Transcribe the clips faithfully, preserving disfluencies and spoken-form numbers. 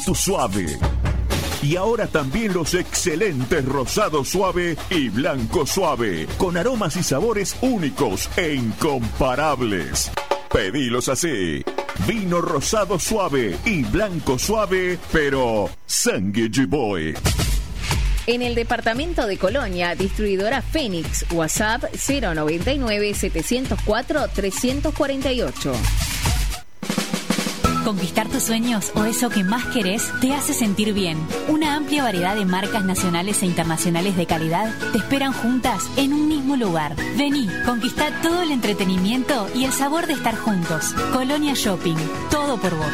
Tu Suave. Y ahora también los excelentes Rosado Suave y Blanco Suave, con aromas y sabores únicos e incomparables. Pedilos así: vino rosado suave y blanco suave, pero Sangue Boy. En el departamento de Colonia, distribuidora Fénix, WhatsApp cero noventa y nueve, setecientos cuatro, trescientos cuarenta y ocho. Conquistar tus sueños o eso que más querés te hace sentir bien. Una amplia variedad de marcas nacionales e internacionales de calidad te esperan juntas en un mismo lugar. Vení, conquistá todo el entretenimiento y el sabor de estar juntos. Colonia Shopping, todo por vos.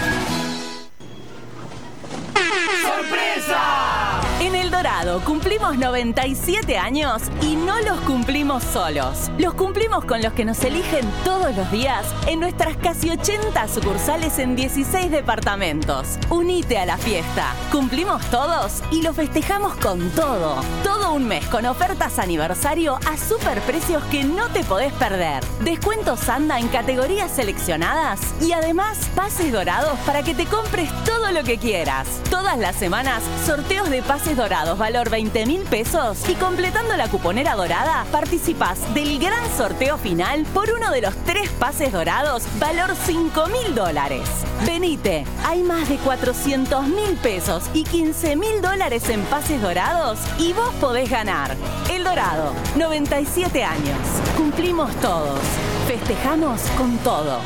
¡Sorpresa! En El Dorado cumplimos noventa y siete años y no los cumplimos solos. Los cumplimos con los que nos eligen todos los días en nuestras casi ochenta sucursales en dieciséis departamentos. Unite a la fiesta. Cumplimos todos y lo festejamos con todo. Todo un mes con ofertas aniversario a superprecios que no te podés perder. Descuentos anda en categorías seleccionadas y además pases dorados para que te compres todo lo que quieras. Todas las semanas, sorteos de pases dorados valor veinte mil pesos y completando la cuponera dorada participás del gran sorteo final por uno de los tres pases dorados valor cinco mil dólares. Venite, hay más de cuatrocientos mil pesos y quince mil dólares en pases dorados y vos podés ganar. El Dorado, noventa y siete años. Cumplimos todos. Festejamos con todo.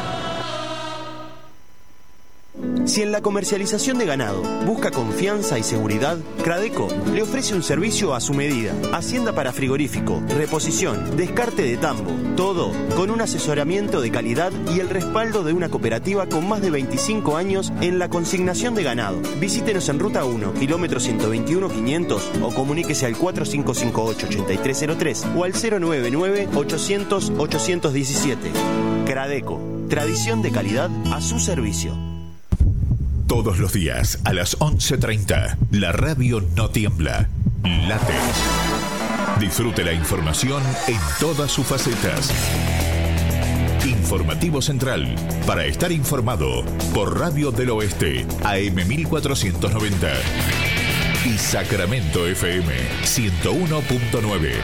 Si en la comercialización de ganado busca confianza y seguridad, Cradeco le ofrece un servicio a su medida. Hacienda para frigorífico, reposición, descarte de tambo, todo con un asesoramiento de calidad y el respaldo de una cooperativa con más de veinticinco años en la consignación de ganado. Visítenos en Ruta uno, kilómetro ciento veintiuno quinientos o comuníquese al cuatro cinco cinco ocho, ocho tres cero tres o al cero nueve nueve, ochocientos, ochocientos diecisiete. Cradeco, tradición de calidad a su servicio. Todos los días a las once treinta, la radio no tiembla, late. Disfrute la información en todas sus facetas. Informativo Central, para estar informado, por Radio del Oeste, A M mil cuatrocientos noventa. Y Sacramento F M, ciento uno punto nueve.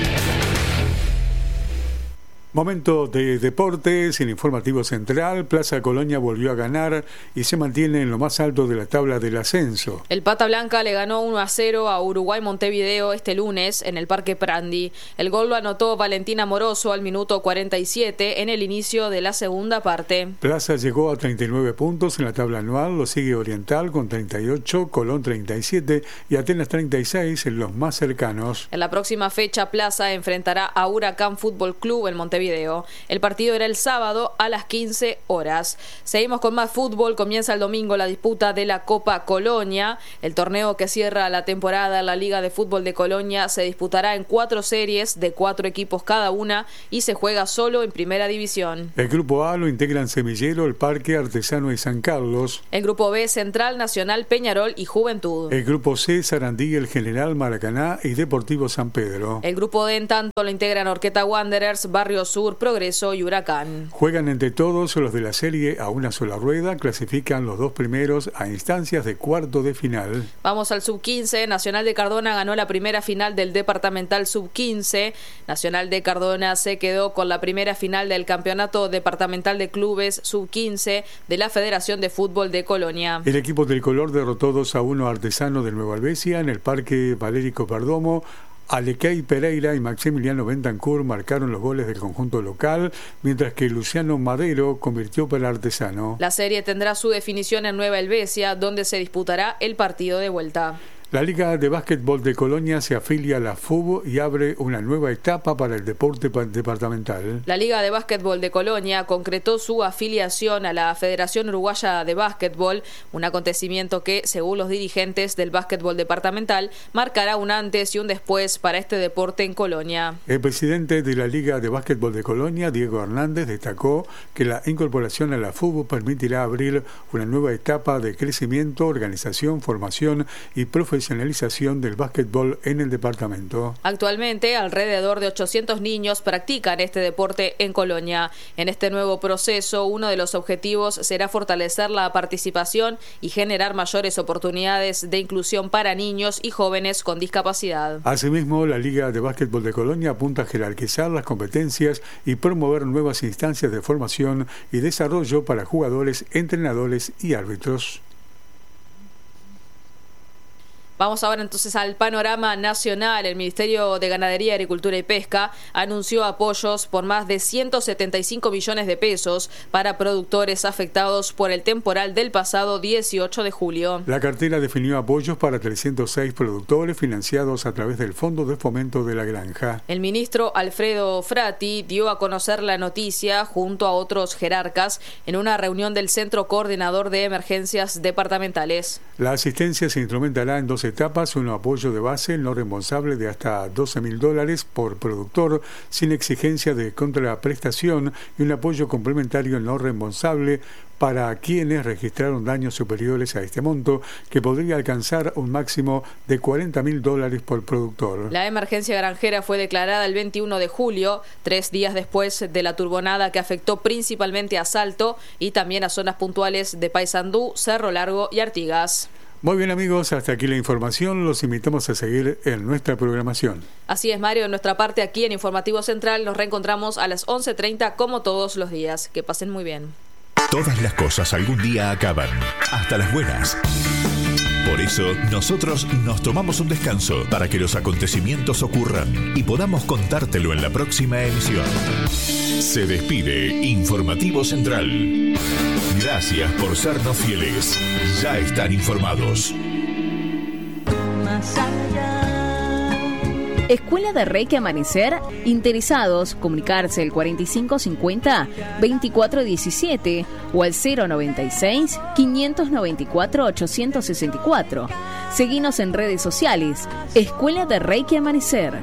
Momento de deportes, en Informativo Central. Plaza Colonia volvió a ganar y se mantiene en lo más alto de la tabla del ascenso. El Pata Blanca le ganó uno a cero a Uruguay Montevideo este lunes en el Parque Prandi. El gol lo anotó Valentina Moroso al minuto cuarenta y siete en el inicio de la segunda parte. Plaza llegó a treinta y nueve puntos en la tabla anual, lo sigue Oriental con treinta y ocho, Colón treinta y siete y Atenas treinta y seis en los más cercanos. En la próxima fecha, Plaza enfrentará a Huracán Fútbol Club en Montevideo. El partido era el sábado a las quince horas. Seguimos con más fútbol. Comienza el domingo la disputa de la Copa Colonia. El torneo que cierra la temporada en la Liga de Fútbol de Colonia se disputará en cuatro series de cuatro equipos cada una y se juega solo en primera división. El grupo A lo integran Semillero, El Parque, Artesano y San Carlos. El grupo B, Central, Nacional, Peñarol y Juventud. El grupo C, Sarandí, El General, Maracaná y Deportivo San Pedro. El grupo D en tanto lo integran Horqueta Wanderers, Barrio Sur, Progreso y Huracán. Juegan entre todos los de la serie a una sola rueda, clasifican los dos primeros a instancias de cuarto de final. Vamos al sub quince. Nacional de Cardona ganó la primera final del departamental sub quince. Nacional de Cardona se quedó con la primera final del campeonato departamental de clubes sub quince de la Federación de Fútbol de Colonia. El equipo del Color derrotó dos a uno a Artesano de Nueva Albesia en el Parque Valérico Perdomo. Alequei Pereira y Maximiliano Bentancur marcaron los goles del conjunto local, mientras que Luciano Madero convirtió para Artesano. La serie tendrá su definición en Nueva Helvecia, donde se disputará el partido de vuelta. La Liga de Básquetbol de Colonia se afilia a la F U B y abre una nueva etapa para el deporte departamental. La Liga de Básquetbol de Colonia concretó su afiliación a la Federación Uruguaya de Básquetbol, un acontecimiento que, según los dirigentes del básquetbol departamental, marcará un antes y un después para este deporte en Colonia. El presidente de la Liga de Básquetbol de Colonia, Diego Hernández, destacó que la incorporación a la F U B permitirá abrir una nueva etapa de crecimiento, organización, formación y profesionalización profesionalización del básquetbol en el departamento. Actualmente, alrededor de ochocientos niños practican este deporte en Colonia. En este nuevo proceso, uno de los objetivos será fortalecer la participación y generar mayores oportunidades de inclusión para niños y jóvenes con discapacidad. Asimismo, la Liga de Básquetbol de Colonia apunta a jerarquizar las competencias y promover nuevas instancias de formación y desarrollo para jugadores, entrenadores y árbitros. Vamos ahora entonces al panorama nacional. El Ministerio de Ganadería, Agricultura y Pesca anunció apoyos por más de ciento setenta y cinco millones de pesos para productores afectados por el temporal del pasado dieciocho de julio. La cartera definió apoyos para trescientos seis productores financiados a través del Fondo de Fomento de la Granja. El ministro Alfredo Frati dio a conocer la noticia junto a otros jerarcas en una reunión del Centro Coordinador de Emergencias Departamentales. La asistencia se instrumentará en dos etapas, un apoyo de base no reembolsable de hasta doce mil dólares por productor sin exigencia de contraprestación y un apoyo complementario no reembolsable para quienes registraron daños superiores a este monto, que podría alcanzar un máximo de cuarenta mil dólares por productor. La emergencia granjera fue declarada el veintiuno de julio, tres días después de la turbonada que afectó principalmente a Salto y también a zonas puntuales de Paysandú, Cerro Largo y Artigas. Muy bien, amigos, hasta aquí la información. Los invitamos a seguir en nuestra programación. Así es, Mario. En nuestra parte aquí en Informativo Central nos reencontramos a las once treinta como todos los días. Que pasen muy bien. Todas las cosas algún día acaban, hasta las buenas. Por eso, nosotros nos tomamos un descanso para que los acontecimientos ocurran y podamos contártelo en la próxima emisión. Se despide Informativo Central. Gracias por sernos fieles. Ya están informados. Escuela de Reiki Amanecer. Interesados, comunicarse al cuarenta y cinco cincuenta, veinticuatro diecisiete o al cero noventa y seis, quinientos noventa y cuatro, ochocientos sesenta y cuatro. Seguinos en redes sociales. Escuela de Reiki Amanecer.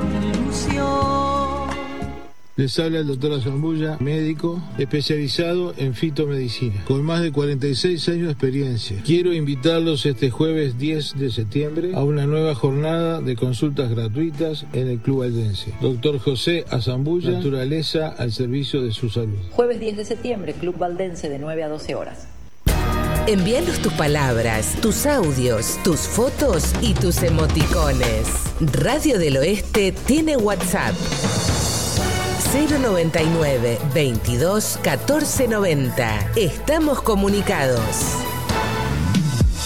Les habla el doctor Azambulla, médico especializado en fitomedicina, con más de cuarenta y seis años de experiencia. Quiero invitarlos este jueves diez de septiembre a una nueva jornada de consultas gratuitas en el Club Valdense. Doctor José Azambulla, naturaleza al servicio de su salud. Jueves diez de septiembre, Club Valdense, de nueve a doce horas. Envíanos tus palabras, tus audios, tus fotos y tus emoticones. Radio del Oeste tiene WhatsApp. cero noventa y nueve, veintidós, catorce noventa. Estamos comunicados.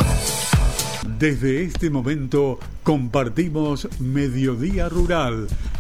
Desde este momento compartimos Mediodía Rural,